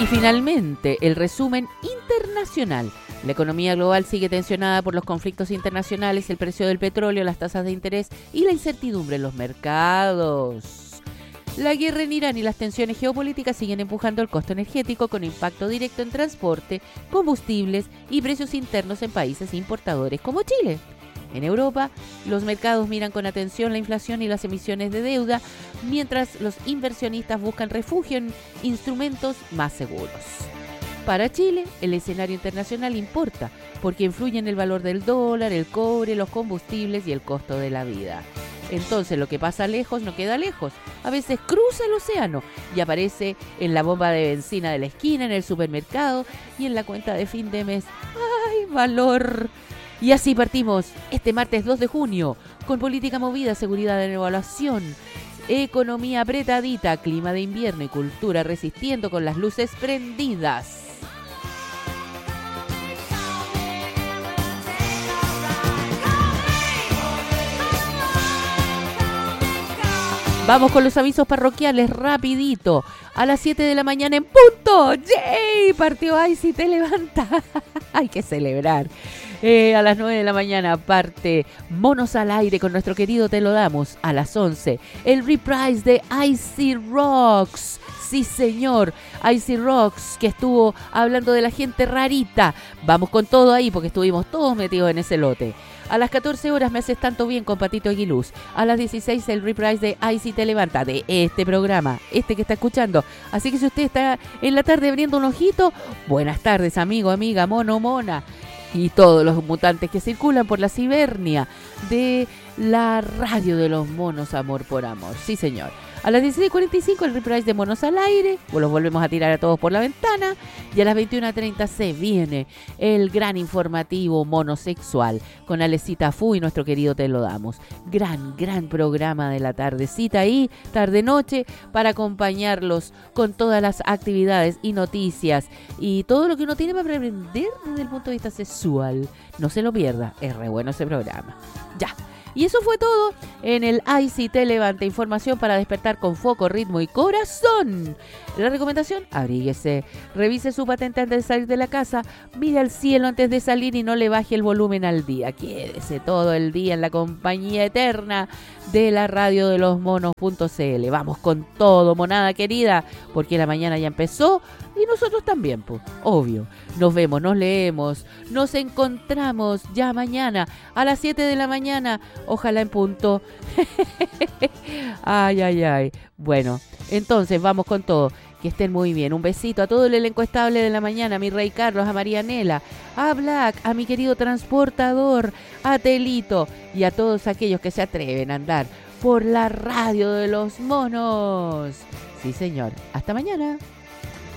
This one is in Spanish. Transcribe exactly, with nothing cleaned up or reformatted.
Y finalmente, el resumen internacional. La economía global sigue tensionada por los conflictos internacionales, el precio del petróleo, las tasas de interés y la incertidumbre en los mercados. La guerra en Irán y las tensiones geopolíticas siguen empujando el costo energético con impacto directo en transporte, combustibles y precios internos en países importadores como Chile. En Europa, los mercados miran con atención la inflación y las emisiones de deuda, mientras los inversionistas buscan refugio en instrumentos más seguros. Para Chile, el escenario internacional importa, porque influye en el valor del dólar, el cobre, los combustibles y el costo de la vida. Entonces, lo que pasa lejos no queda lejos. A veces cruza el océano y aparece en la bomba de benzina de la esquina, en el supermercado y en la cuenta de fin de mes. ¡Ay, valor! Y así partimos este martes dos de junio con política movida, seguridad en evaluación, economía apretadita, clima de invierno y cultura resistiendo con las luces prendidas. Vamos con los avisos parroquiales rapidito. A las siete de la mañana en punto. ¡Yay! Partió Ay, si te levanta. Hay que celebrar. Eh, a las nueve de la mañana parte Monos al Aire con nuestro querido Te lo damos. A las once, el reprise de Icy Rocks. Sí, señor, Icy Rocks, que estuvo hablando de la gente rarita. Vamos con todo ahí porque estuvimos todos metidos en ese lote. A las catorce horas Me haces tanto bien con Patito Aguiluz. A las dieciséis el reprise de Ay si te levanta, de este programa, este que está escuchando. Así que si usted está en la tarde abriendo un ojito, buenas tardes, amigo, amiga, mono, mona. Y todos los mutantes que circulan por la cibernia de la radio de los monos, amor por amor. Sí, señor. A las dieciséis cuarenta y cinco el reprise de Monos al Aire, o los volvemos a tirar a todos por la ventana. Y a las veintiuna treinta se viene el gran informativo monosexual con Alecita Fu y nuestro querido Te lo damos. Gran, gran programa de la tardecita ahí, tarde-noche, para acompañarlos con todas las actividades y noticias y todo lo que uno tiene para aprender desde el punto de vista sexual. No se lo pierda, es re bueno ese programa. Ya. Y eso fue todo en el Ay si te levanta, información para despertar con foco, ritmo y corazón. La recomendación, abríguese, revise su patente antes de salir de la casa, mire al cielo antes de salir y no le baje el volumen al día. Quédese todo el día en la compañía eterna de la radio de los monos punto c l. Vamos con todo, monada querida, porque la mañana ya empezó y nosotros también, pues, obvio. Nos vemos, nos leemos, nos encontramos ya mañana a las siete de la mañana, ojalá en punto. Ay, ay, ay. Bueno, entonces vamos con todo. Que estén muy bien. Un besito a todo el elenco estable de la mañana, a mi Rey Carlos, a Marianela, a Black, a mi querido transportador, a Telito y a todos aquellos que se atreven a andar por la radio de los monos. Sí, señor. Hasta mañana.